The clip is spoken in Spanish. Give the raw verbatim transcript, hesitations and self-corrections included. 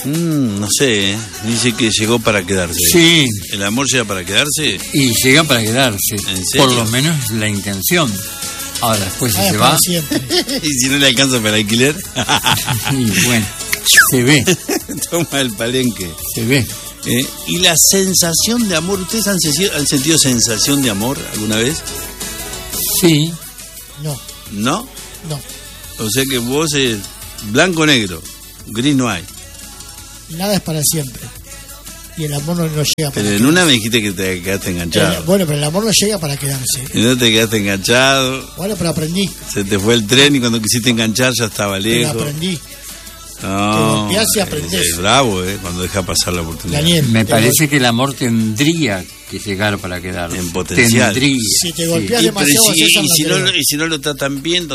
Mm, no sé, ¿eh? Dice que llegó para quedarse. Sí. ¿El amor llega para quedarse? Y llega para quedarse. ¿En serio? Por lo menos es la intención. Ahora, después si Ah, se para va... siempre. ¿Y si no le alcanza para el alquiler? Y bueno, se ve, Toma el palenque. se ve. ¿Eh? ¿Y la sensación de amor? ¿Ustedes han, sentido- han sentido sensación de amor alguna vez? Sí, No, ¿No? no. O sea que vos es blanco o negro, gris no hay. Nada es para siempre. Y el amor no, no llega para Pero en quedarse. una me dijiste que te quedaste El- enganchado. bueno, pero el amor no llega para quedarse. Y no te quedaste enganchado, Bueno, pero aprendí. se te fue el tren y cuando quisiste enganchar ya estaba Pero lejos. aprendí. No, Te golpeás y aprendés. es bravo, ¿eh? Cuando deja pasar la oportunidad. Daniel, me te parece gol- que el amor tendría que llegar para quedarse. En potencial. Tendría. Si te sí. golpeas Y, pero demasiado, si, haces y si no, anterior. lo- y si no lo tratan bien,